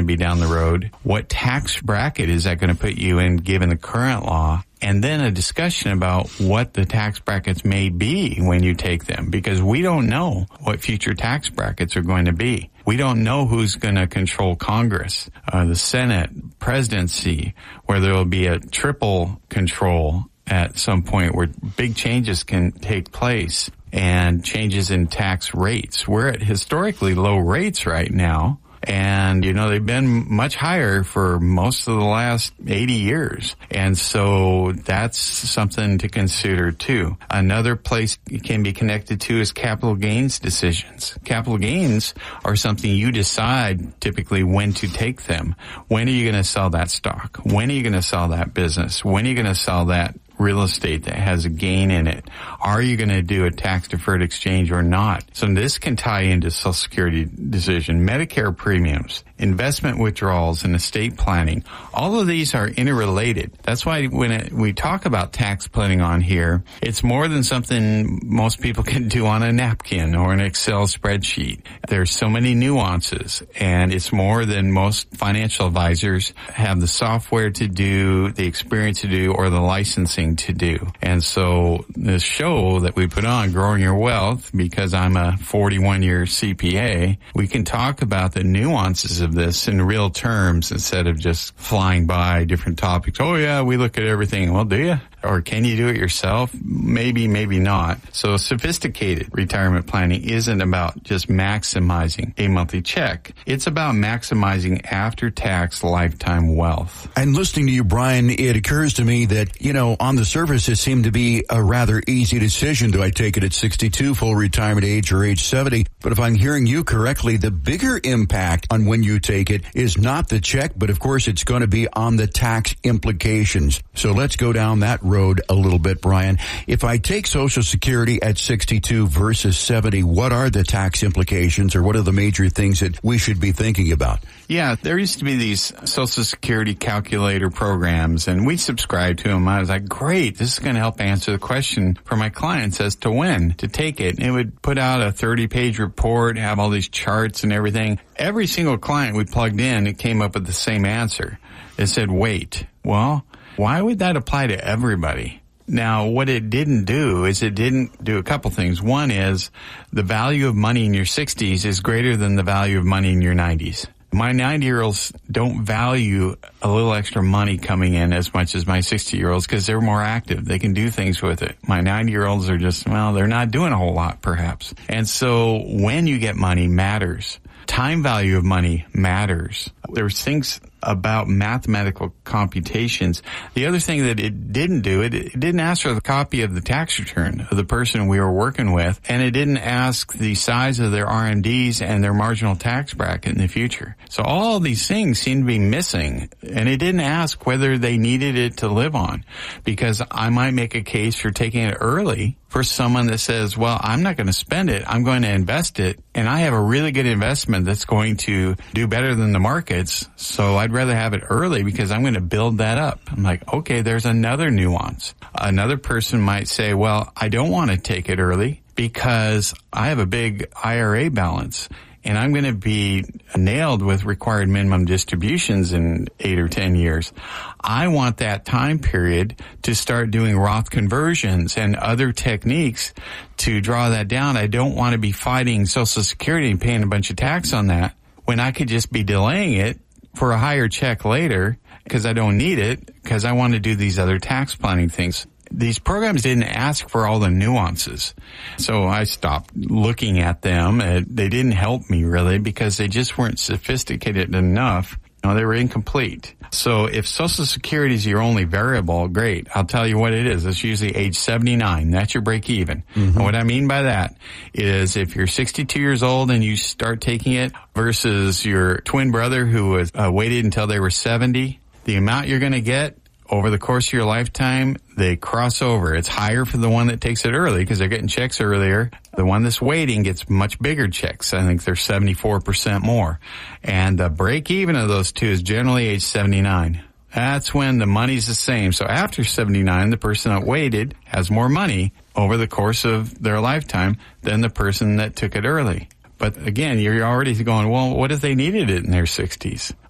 to be down the road? What tax bracket is that going to put you in given the current law? And then a discussion about what the tax brackets may be when you take them, because we don't know what future tax brackets are going to be. We don't know who's going to control Congress, the Senate, presidency, where there will be a triple control at some point where big changes can take place and changes in tax rates. We're at historically low rates right now. And, they've been much higher for most of the last 80 years. And so that's something to consider too. Another place it can be connected to is capital gains decisions. Capital gains are something you decide typically when to take them. When are you going to sell that stock? When are you going to sell that business? When are you going to sell that real estate that has a gain in it? Are you going to do a tax-deferred exchange or not? So this can tie into Social Security decision, Medicare premiums, investment withdrawals, and estate planning. All of these are interrelated. That's why when we talk about tax planning on here, it's more than something most people can do on a napkin or an Excel spreadsheet. There's so many nuances, and it's more than most financial advisors have the software to do, the experience to do, or the licensing to do. And so this show that we put on, Growing Your Wealth, because I'm a 41-year CPA, we can talk about the nuances of this in real terms instead of just flying by different topics. Oh yeah, we look at everything. Well, do you? Or can you do it yourself? Maybe, maybe not. So sophisticated retirement planning isn't about just maximizing a monthly check. It's about maximizing after-tax lifetime wealth. And listening to you, Brian, it occurs to me that, on the surface, it seemed to be a rather easy decision. Do I take it at 62, full retirement age, or age 70? But if I'm hearing you correctly, the bigger impact on when you take it is not the check, but of course it's going to be on the tax implications. So let's go down that road a little bit, Brian. If I take Social Security at 62 versus 70, what are the tax implications, or what are the major things that we should be thinking about? Yeah, there used to be these Social Security calculator programs, and we subscribed to them. I was like, great, this is going to help answer the question for my clients as to when to take it. And it would put out a 30-page report, have all these charts and everything. Every single client we plugged in, it came up with the same answer. It said, wait. Well, why would that apply to everybody? Now, what it didn't do is it didn't do a couple things. One is the value of money in your 60s is greater than the value of money in your 90s. My 90-year-olds don't value a little extra money coming in as much as my 60-year-olds because they're more active. They can do things with it. My 90-year-olds are just, they're not doing a whole lot, perhaps. And so when you get money matters. Time value of money matters. There's things about mathematical computations. The other thing that it didn't do, it didn't ask for the copy of the tax return of the person we were working with, and it didn't ask the size of their RMDs and their marginal tax bracket in the future. So all of these things seem to be missing, and it didn't ask whether they needed it to live on, because I might make a case for taking it early for someone that says, well, I'm not going to spend it, I'm going to invest it, and I have a really good investment that's going to do better than the markets, so I'd rather have it early because I'm going to build that up. I'm like, okay, there's another nuance. Another person might say, well, I don't want to take it early because I have a big IRA balance and I'm going to be nailed with required minimum distributions in 8 or 10 years. I want that time period to start doing Roth conversions and other techniques to draw that down. I don't want to be fighting Social Security and paying a bunch of tax on that when I could just be delaying it for a higher check later because I don't need it because I want to do these other tax planning things. These programs didn't ask for all the nuances. So I stopped looking at them. They didn't help me really because they just weren't sophisticated enough. No, they were incomplete. So if Social Security is your only variable, great. I'll tell you what it is. It's usually age 79. That's your break even. Mm-hmm. And what I mean by that is if you're 62 years old and you start taking it versus your twin brother who was waited until they were 70, the amount you're going to get over the course of your lifetime, they cross over. It's higher for the one that takes it early because they're getting checks earlier. The one that's waiting gets much bigger checks. I think they're 74% more. And the break even of those two is generally age 79. That's when the money's the same. So after 79, the person that waited has more money over the course of their lifetime than the person that took it early. But again, you're already going, well, what if they needed it in their 60s?